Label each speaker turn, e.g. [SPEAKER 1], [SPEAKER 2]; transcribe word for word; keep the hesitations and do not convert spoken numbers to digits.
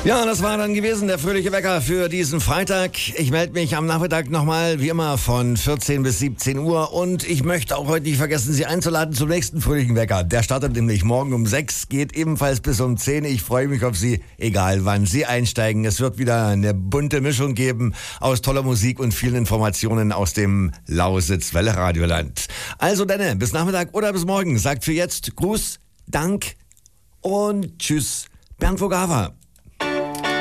[SPEAKER 1] Ja, das war dann gewesen, der fröhliche Wecker für diesen Freitag. Ich melde mich am Nachmittag nochmal, wie immer, von vierzehn bis siebzehn Uhr. Und ich möchte auch heute nicht vergessen, Sie einzuladen zum nächsten fröhlichen Wecker. Der startet nämlich morgen um sechs, geht ebenfalls bis um zehn. Ich freue mich auf Sie, egal wann Sie einsteigen. Es wird wieder eine bunte Mischung geben aus toller Musik und vielen Informationen aus dem Lausitz-Welle-Radioland. Also dann, bis Nachmittag oder bis morgen. Sagt für jetzt Gruß, Dank und Tschüss, Bernd Vogava.